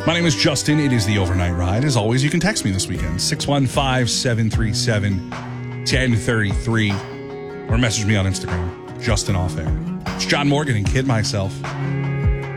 My name is Justin. It is the Overnight Ride. As always, you can text me this weekend, 615-737-1033, or message me on Instagram, Justin Off Air. It's John Morgan and Kid Myself.